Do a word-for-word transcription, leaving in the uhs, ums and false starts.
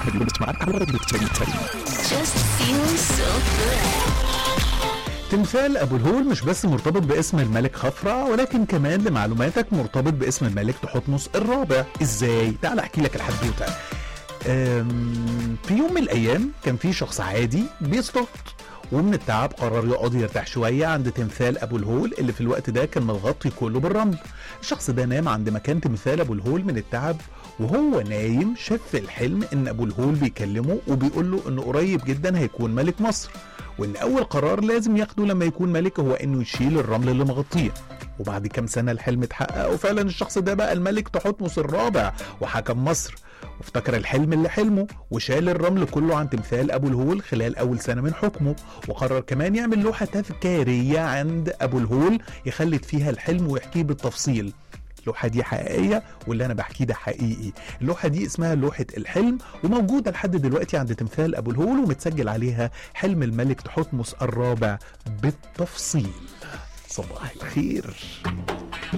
تمثال أبو الهول مش بس مرتبط باسم الملك خفرع، ولكن كمان لمعلوماتك مرتبط باسم الملك تحتمس الرابع. ازاي؟ تعال احكي لك الحدوته. في يوم من الايام كان في شخص عادي بيصطاد، ومن التعب قرر يقعد يرتاح شويه عند تمثال ابو الهول اللي في الوقت ده كان متغطي كله بالرمل. الشخص ده نام عند مكان تمثال ابو الهول من التعب، وهو نايم شاف في الحلم ان ابو الهول بيكلمه وبيقول له انه قريب جدا هيكون ملك مصر، وان اول قرار لازم ياخده لما يكون ملك هو انه يشيل الرمل اللي مغطيه. وبعد كام سنه الحلم اتحقق، وفعلا الشخص ده بقى الملك تحتمس الرابع وحكم مصر، وافتكر الحلم اللي حلمه وشال الرمل كله عن تمثال ابو الهول خلال اول سنه من حكمه، وقرر كمان يعمل لوحه تذكاريه عند ابو الهول يخلد فيها الحلم ويحكيه بالتفصيل. اللوحه دي حقيقيه واللي انا بحكيه ده حقيقي. اللوحه دي اسمها لوحه الحلم، وموجوده لحد دلوقتي عند تمثال ابو الهول، ومتسجل عليها حلم الملك تحتمس الرابع بالتفصيل. صباح الخير.